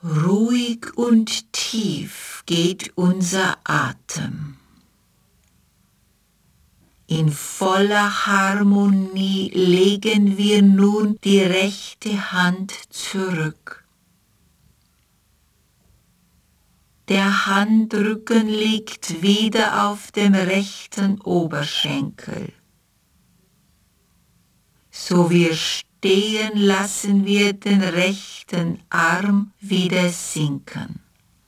Ruhig und tief geht unser Atem. In voller Harmonie legen wir nun die rechte Hand zurück. Der Handrücken liegt wieder auf dem rechten Oberschenkel. So wir stehen, lassen wir den rechten Arm wieder sinken.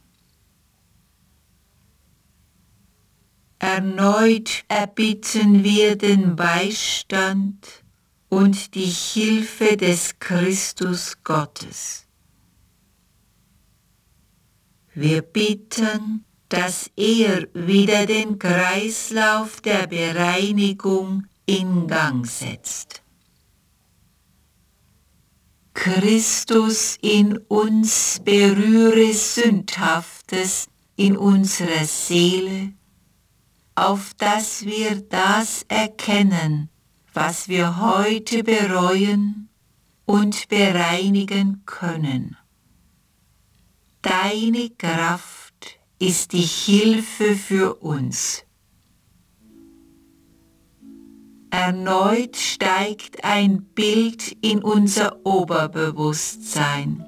Erneut erbitten wir den Beistand und die Hilfe des Christus Gottes. Wir bitten, dass er wieder den Kreislauf der Bereinigung in Gang setzt. Christus in uns berühre Sündhaftes in unserer Seele, auf dass wir das erkennen, was wir heute bereuen und bereinigen können. Deine Kraft ist die Hilfe für uns. Erneut steigt ein Bild in unser Oberbewusstsein.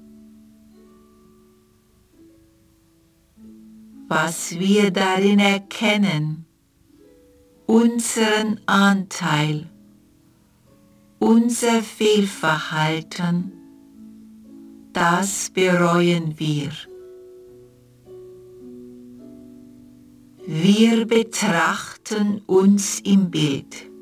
Was wir darin erkennen, unseren Anteil, unser Fehlverhalten, das bereuen wir. Wir betrachten uns im Bild.